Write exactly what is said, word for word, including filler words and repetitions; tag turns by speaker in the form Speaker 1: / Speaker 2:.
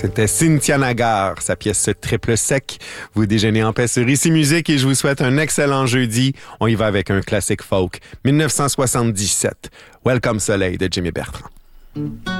Speaker 1: C'était Cynthia Nagar, sa pièce Triple Sec. Vous déjeunez en paix sur Ici Musique et je vous souhaite un excellent jeudi. On y va avec un classique folk, dix-neuf cent soixante-dix-sept. Welcome Soleil de Jimmy Bertrand.